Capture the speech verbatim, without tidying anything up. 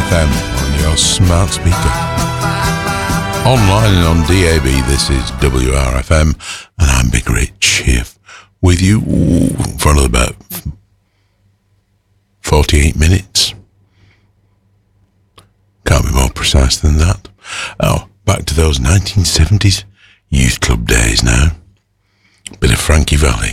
F M on your smart speaker. Online and on D A B, this is W R F M, and I'm Big Rich here with you for another about forty-eight minutes. Can't be more precise than that. Oh, back to those nineteen seventies youth club days now. Bit of Frankie Valli.